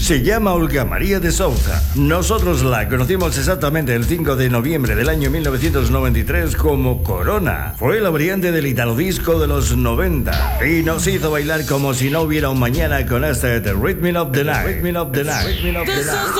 Se llama Olga María de Souza. Nosotros la conocimos exactamente el 5 de noviembre del año 1993 como Corona. Fue la variante del italodisco de los 90 y nos hizo bailar como si no hubiera un mañana con este The Rhythm of the Night.